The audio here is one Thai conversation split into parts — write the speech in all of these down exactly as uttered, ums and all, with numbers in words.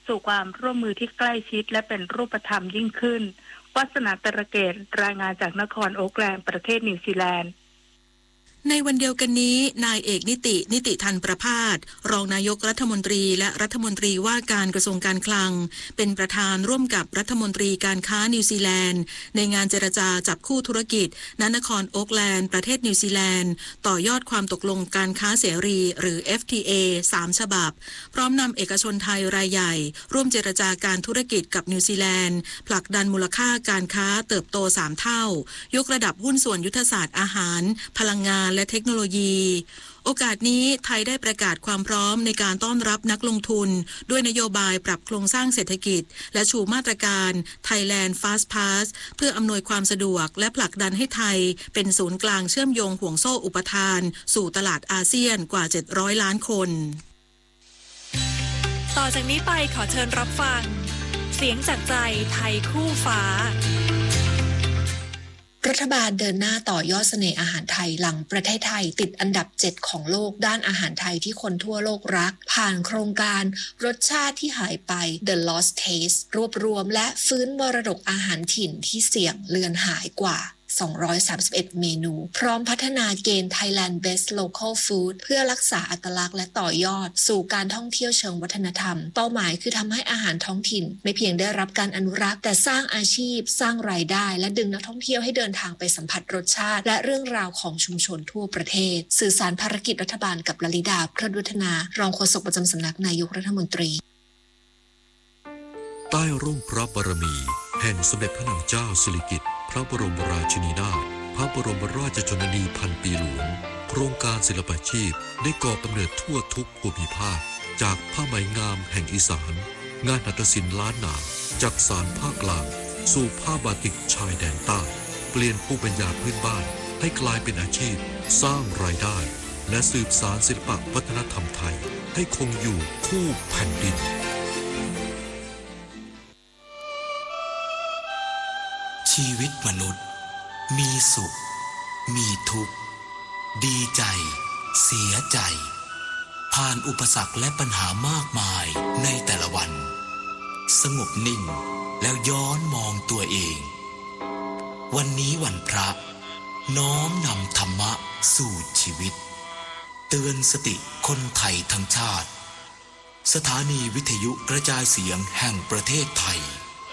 สู่ความร่วมมือที่ใกล้ชิดและเป็นรูปธรรมยิ่งขึ้นวัฒนาตระเกตรายงานจากนครโอ๊คแลนด์ประเทศนิวซีแลนด์ในวันเดียวกันนี้นายเอกนิตินิติธันประภาสรองนายกรัฐมนตรีและรัฐมนตรีว่าการกระทรวงการคลังเป็นประธานร่วมกับรัฐมนตรีการค้านิวซีแลนด์ในงานเจรจาจับคู่ธุรกิจณนครโอ๊คแลนด์ประเทศนิวซีแลนด์ต่อยอดความตกลงการค้าเสรีหรือ เอฟ ที เอ สามฉบับพร้อมนำเอกชนไทยรายใหญ่ร่วมเจรจาการธุรกิจกับนิวซีแลนด์ผลักดันมูลค่าการค้าเติบโตสามเท่ายกระดับหุ้นส่วนยุทธศาสตร์อาหารพลังงานและเทคโนโลยีโอกาสนี้ไทยได้ประกาศความพร้อมในการต้อนรับนักลงทุนด้วยนโยบายปรับโครงสร้างเศรษฐกิจและชูมาตรการ Thailand Fast Pass เพื่ออำนวยความสะดวกและผลักดันให้ไทยเป็นศูนย์กลางเชื่อมโยงห่วงโซ่อุปทานสู่ตลาดอาเซียนกว่าเจ็ดร้อยล้านคนต่อจากนี้ไปขอเชิญรับฟังเสียงจากใจไทยคู่ฟ้ารัฐบาลเดินหน้าต่อยอดเสน่ห์อาหารไทยหลังประเทศไทยติดอันดับเจ็ดของโลกด้านอาหารไทยที่คนทั่วโลกรักผ่านโครงการรสชาติที่หายไป The Lost Taste รวบรวมและฟื้นมรดกอาหารถิ่นที่เสี่ยงเลือนหายกว่าสองร้อยสามสิบเอ็ดเมนูพร้อมพัฒนาเกณฑ์ Thailand Best Local Food เพื่อรักษาอัตลักษณ์และต่อยอดสู่การท่องเที่ยวเชิงวัฒนธรรมเป้าหมายคือทำให้อาหารท้องถิ่นไม่เพียงได้รับการอนุรักษ์แต่สร้างอาชีพสร้างรายได้และดึงนักท่องเที่ยวให้เดินทางไปสัมผัสรสชาติและเรื่องราวของชุมชนทั่วประเทศสื่อสารภารกิจรัฐบาลกับลลิดาพระดุฒนารองโฆษกประจำสำนักนายกรัฐมนตรีใต้ร่มพระบารมีแห่งสมเด็จพระนางเจ้าสิริกิติ์พระบรมราชินีนาถพระบรมราชชนนีพันปีหลวงโครงการศิลปาชีพได้ก่อกำเนิดทั่วทุกภูมิภาคจากผ้าไหมงามแห่งอีสานงานหัตถศิลป์ล้านนาจากสานภาคกลางสู่ผ้าบาติกชายแดนใต้เปลี่ยนภูมิปัญญาพื้นบ้านให้กลายเป็นอาชีพสร้างรายได้และสืบสานศิลปวัฒนธรรมไทยให้คงอยู่คู่แผ่นดินชีวิตมนุษย์มีสุขมีทุกข์ดีใจเสียใจผ่านอุปสรรคและปัญหามากมายในแต่ละวันสงบนิ่งแล้วย้อนมองตัวเองวันนี้วันพระน้อมนำธรรมะสู่ชีวิตเตือนสติคนไทยทั้งชาติสถานีวิทยุกระจายเสียงแห่งประเทศไทย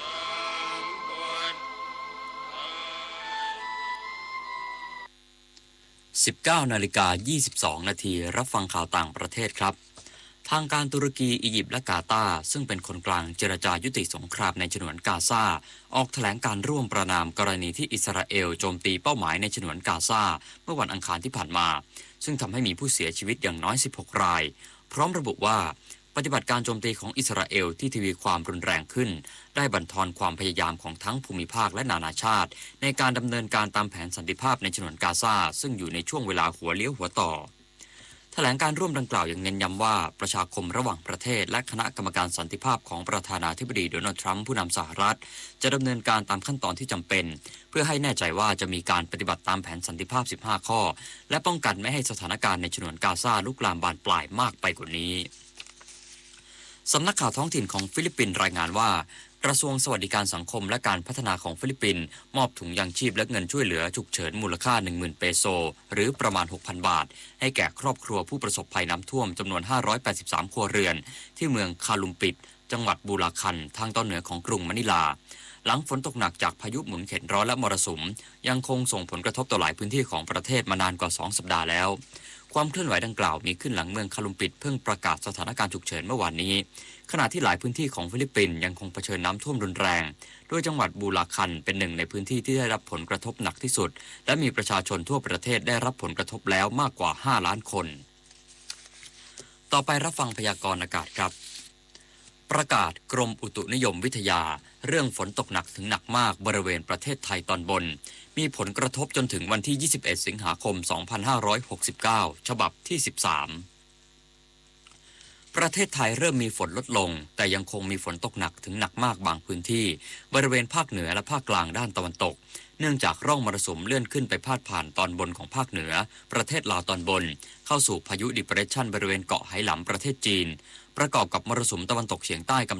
สิบเก้านาฬิกายี่สิบสองนาทีรับฟังข่าวต่างประเทศครับทางการตุรกีอียิปต์และกาตาร์ซึ่งเป็นคนกลางเจรจายุติสงครามในฉนวนกาซาออกแถลงการร่วมประณามกรณีที่อิสราเอลโจมตีเป้าหมายในฉนวนกาซาเมื่อวันอังคารที่ผ่านมาซึ่งทำให้มีผู้เสียชีวิตอย่างน้อยสิบหกรายพร้อมระบุว่าปฏิบัติการโจมตีของอิสราเอลที่ทวีความรุนแรงขึ้นได้บั่นทอนความพยายามของทั้งภูมิภาคและนานาชาติในการดำเนินการตามแผนสันติภาพในฉนวนกาซาซึ่งอยู่ในช่วงเวลาหัวเลี้ยวหัวต่อแถลงการร่วมดังกล่าวยังเน้นย้ำว่าประชาคมระหว่างประเทศและคณะกรรมการสันติภาพของประธานาธิบดีโดนัลด์ทรัมป์ผู้นำสหรัฐจะดำเนินการตามขั้นตอนที่จำเป็นเพื่อให้แน่ใจว่าจะมีการปฏิบัติตามแผนสันติภาพสิบห้าข้อและป้องกันไม่ให้สถานการณ์ในฉนวนกาซาลุกลามบานปลายมากไปกว่านี้สำนักข่าวท้องถิ่นของฟิลิปปินส์รายงานว่ากระทรวงสวัสดิการสังคมและการพัฒนาของฟิลิปปินส์มอบถุงยางชีพและเงินช่วยเหลือฉุกเฉินมูลค่า หนึ่งหมื่น เปโซหรือประมาณ หกพัน บาทให้แก่ครอบครัวผู้ประสบภัยน้ำท่วมจำนวนห้าร้อยแปดสิบสามครัวเรือนที่เมืองคาลุมปิดจังหวัดบูราคันทางตอนเหนือของกรุงมะนิลาหลังฝนตกหนักจากพายุหมุนเข็นร้อนและมรสุมยังคงส่งผลกระทบต่อหลายพื้นที่ของประเทศมานานกว่าสองสัปดาห์แล้วความเคลื่อนไหวดังกล่าวมีขึ้นหลังเมืองคาลุมปิดเพิ่งประกาศสถานการณ์ฉุกเฉินเมื่อวานนี้ขณะที่หลายพื้นที่ของฟิลิปปินส์ยังคงเผชิญน้ำท่วมรุนแรงโดยจังหวัดบูราคันเป็นหนึ่งในพื้นที่ที่ได้รับผลกระทบหนักที่สุดและมีประชาชนทั่วประเทศได้รับผลกระทบแล้วมากกว่าห้าล้านคนต่อไปรับฟังพยากรณ์อากาศครับประกาศกรมอุตุนิยมวิทยาเรื่องฝนตกหนักถึงหนักมากบริเวณประเทศไทยตอนบนมีผลกระทบจนถึงวันที่ยี่สิบเอ็ดสิงหาคมสองพันห้าร้อยหกสิบเก้าฉบับที่สิบสามประเทศไทยเริ่มมีฝนลดลงแต่ยังคงมีฝนตกหนักถึงหนักมากบางพื้นที่บริเวณภาคเหนือและภาคกลางด้านตะวันตกเนื่องจากร่องมรสุมเลื่อนขึ้นไปพาดผ่านตอนบนของภาคเหนือประเทศลาวตอนบนเข้าสู่พายุดิเพรสชันบริเวณเกาะไหหลำประเทศจีนประกอบกับมรสุมตะวันตกเฉียงใต้